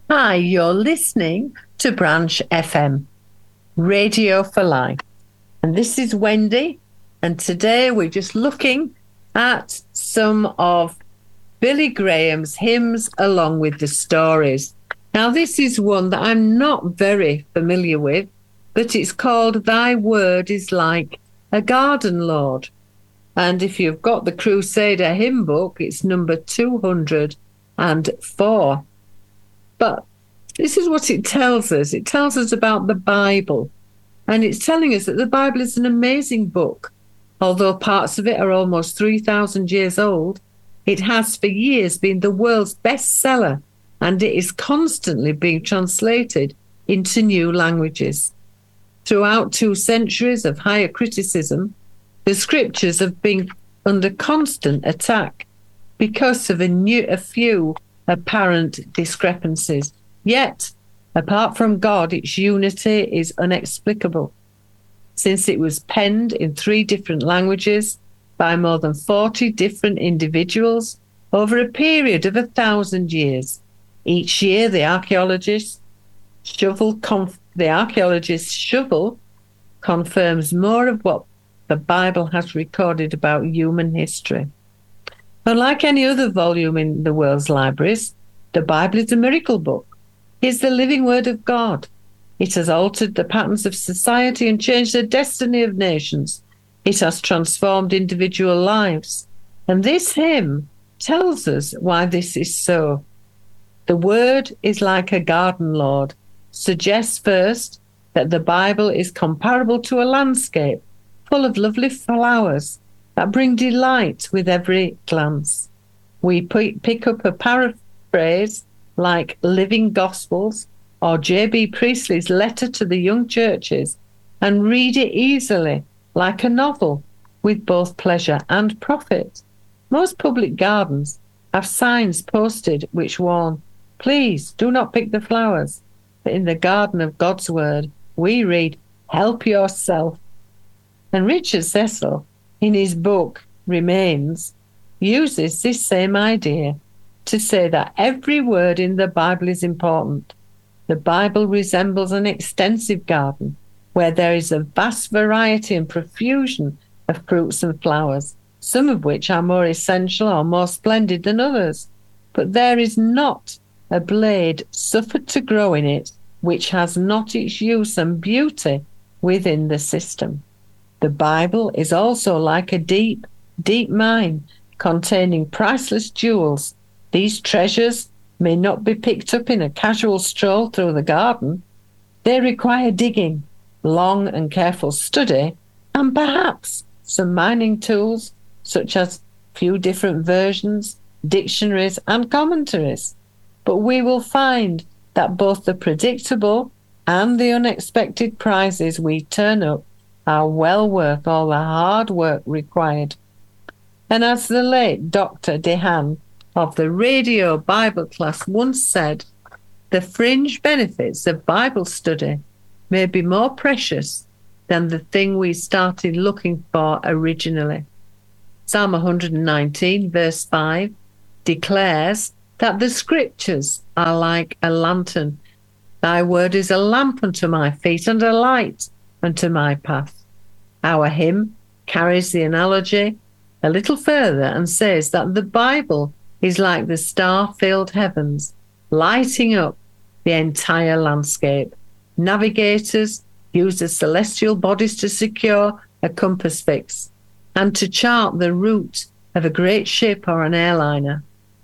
Hi, you're listening to Branch FM, Radio for Life. And this is Wendy. And today we're just looking at some of Billy Graham's hymns along with the stories. Now, this is one that I'm not very familiar with, but it's called Thy Word is Like a Garden, Lord. And if you've got the Crusader hymn book, it's number 204. But this is what it tells us. It tells us about the Bible. And it's telling us that the Bible is an amazing book. Although parts of it are almost 3,000 years old, it has for years been the world's bestseller, and it is constantly being translated into new languages. Throughout 2 centuries of higher criticism, the scriptures have been under constant attack because of a few apparent discrepancies. Yet, apart from God, its unity is inexplicable. Since it was penned in 3 different languages by more than 40 different individuals over a period of 1,000 years, each year the archaeologist's shovel confirms more of what the Bible has recorded about human history. Unlike any other volume in the world's libraries, the Bible is a miracle book. It's the living word of God. It has altered the patterns of society and changed the destiny of nations. It has transformed individual lives. And this hymn tells us why this is so. The word is like a garden, Lord, suggests first that the Bible is comparable to a landscape full of lovely flowers that bring delight with every glance. We pick up a paraphrase like Living Gospels or J.B. Priestley's letter to the young churches and read it easily like a novel with both pleasure and profit. Most public gardens have signs posted which warn, please do not pick the flowers. But in the garden of God's word, we read, help yourself. And Richard Cecil, in his book Remains, uses this same idea to say that every word in the Bible is important. The Bible resembles an extensive garden where there is a vast variety and profusion of fruits and flowers, some of which are more essential or more splendid than others. But there is not a blade suffered to grow in it which has not its use and beauty within the system. The Bible is also like a deep, deep mine containing priceless jewels. These treasures may not be picked up in a casual stroll through the garden. They require digging, long and careful study, and perhaps some mining tools, such as a few different versions, dictionaries, and commentaries. But we will find that both the predictable and the unexpected prizes we turn up are well worth all the hard work required. And as the late Dr. Dehan of the Radio Bible class once said, the fringe benefits of Bible study may be more precious than the thing we started looking for originally. Psalm 119, verse 5, declares that the scriptures are like a lantern. Thy word is a lamp unto my feet and a light unto my path. Our hymn carries the analogy a little further and says that the Bible is like the star-filled heavens, lighting up the entire landscape. Navigators use the celestial bodies to secure a compass fix and to chart the route of a great ship or an airliner.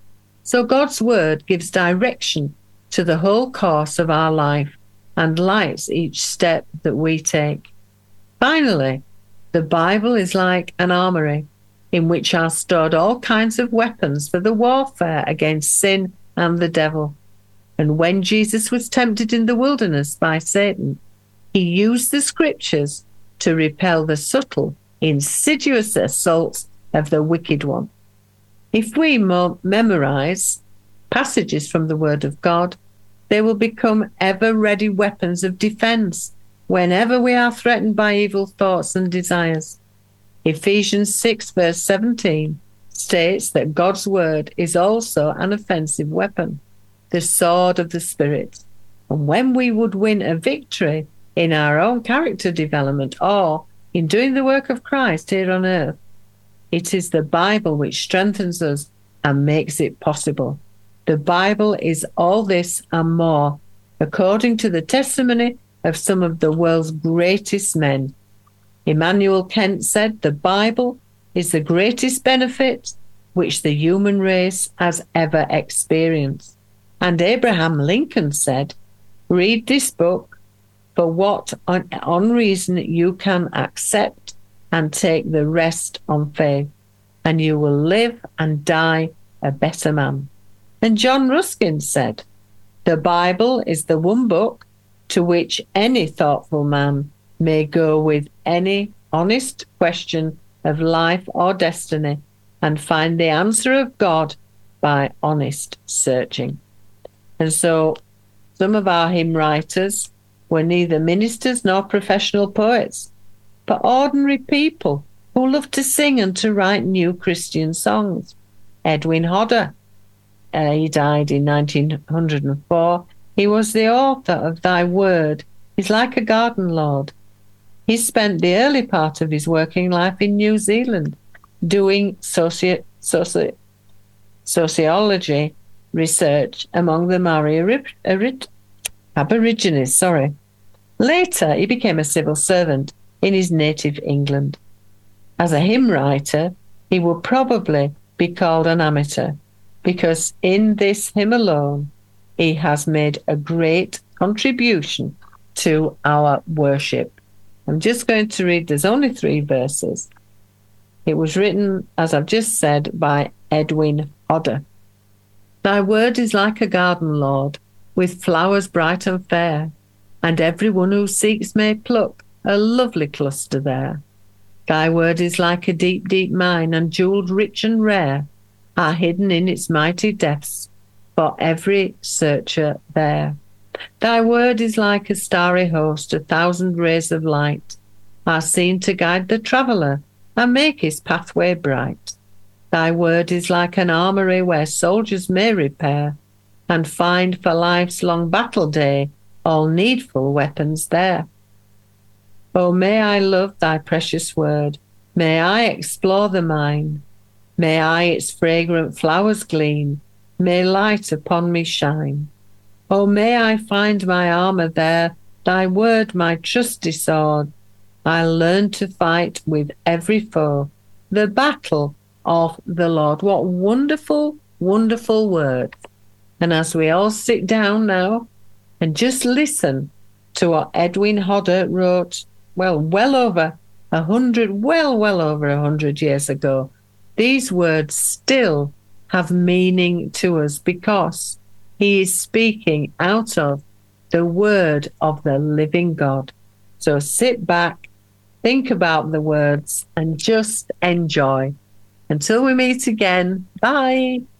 So God's word gives direction to the whole course of our life and lights each step that we take. Finally, the Bible is like an armory in which are stored all kinds of weapons for the warfare against sin and the devil. And when Jesus was tempted in the wilderness by Satan, he used the scriptures to repel the subtle, insidious assaults of the wicked one. If we memorize passages from the Word of God, they will become ever-ready weapons of defense whenever we are threatened by evil thoughts and desires. Ephesians 6, verse 17 states that God's word is also an offensive weapon. the sword of the Spirit. And when we would win a victory in our own character development or in doing the work of Christ here on earth, it is the Bible which strengthens us and makes it possible. The Bible is all this and more, according to the testimony of some of the world's greatest men. Immanuel Kant said, the Bible is the greatest benefit which the human race has ever experienced. And Abraham Lincoln said, read this book for what on reason you can accept and take the rest on faith, and you will live and die a better man. And John Ruskin said, the Bible is the one book to which any thoughtful man may go with any honest question of life or destiny and find the answer of God by honest searching. And so some of our hymn writers were neither ministers nor professional poets, but ordinary people who loved to sing and to write new Christian songs. Edwin Hodder, he died in 1904. He was the author of Thy Word is Like a Garden, Lord. He spent the early part of his working life in New Zealand doing sociology research among the Maori Aborigines. Later, he became a civil servant in his native England. As a hymn writer, he would probably be called an amateur, because in this hymn alone, he has made a great contribution to our worship. I'm just going to read, there's only 3 verses. It was written, as I've just said, by Edwin Hodder. Thy word is like a garden, Lord, with flowers bright and fair, and everyone who seeks may pluck a lovely cluster there. Thy word is like a deep, deep mine, and jewelled rich and rare, are hidden in its mighty depths for every searcher there. Thy word is like a starry host, 1,000 rays of light are seen to guide the traveller and make his pathway bright. Thy word is like an armoury where soldiers may repair and find for life's long battle day all needful weapons there. Oh, may I love thy precious word, may I explore the mine, may I its fragrant flowers glean, may light upon me shine. Oh, may I find my armour there, thy word my trusty sword. I'll learn to fight with every foe, the battle of the Lord. What wonderful, wonderful word. And as we all sit down now and just listen to what Edwin Hodder wrote, well over 100 years ago, these words still have meaning to us because he is speaking out of the word of the living God. So sit back, think about the words, and just enjoy. Until we meet again, bye.